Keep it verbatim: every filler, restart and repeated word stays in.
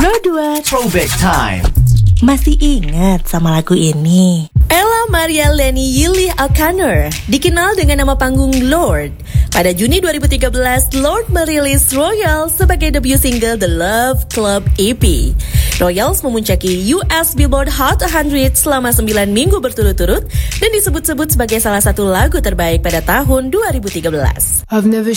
dua Throwback Time. Masih ingat sama lagu ini? Ella Maria Leni Yili O'Connor, dikenal dengan nama panggung Lorde. Pada Juni dua ribu tiga belas, Lorde merilis Royals sebagai debut single The Love Club E P. Royals memuncaki U S Billboard Hot seratus selama sembilan minggu berturut-turut dan disebut-sebut sebagai salah satu lagu terbaik pada tahun dua ribu tiga belas. I've never